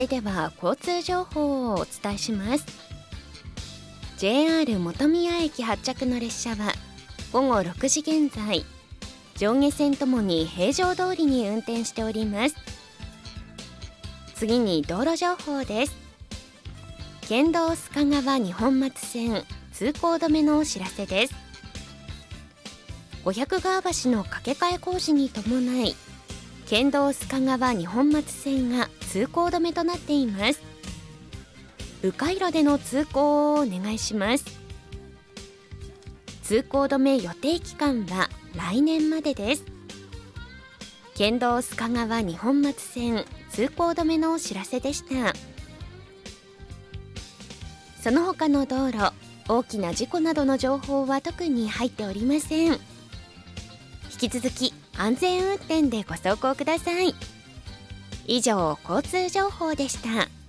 それでは交通情報をお伝えします。 JR 本宮駅発着の列車は午後6時現在、上下線ともに平常通りに運転しております。次に道路情報です。県道須賀川二本松線通行止めのお知らせです。五百川橋の架け替え工事に伴い、県道須賀川二本松線が通行止めとなっています。迂回路での通行をお願いします。通行止め予定期間は来年までです。県道須賀川二本松線通行止めのお知らせでした。その他の道路、大きな事故などの情報は特に入っておりません。引き続き安全運転でご走行ください。以上、交通情報でした。